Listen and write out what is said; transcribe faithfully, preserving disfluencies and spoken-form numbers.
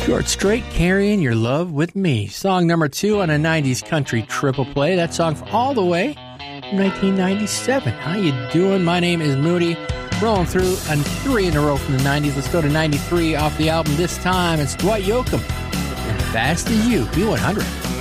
Short Straight, Carrying Your Love With Me. Song number two on a nineties country triple play. That song from all the way from nineteen ninety-seven. How you doing? My name is Moody. Rolling through and three in a row from the nineties. Let's go to ninety-three off the album. This time it's Dwight Yoakam. And Fast As You, B one hundred.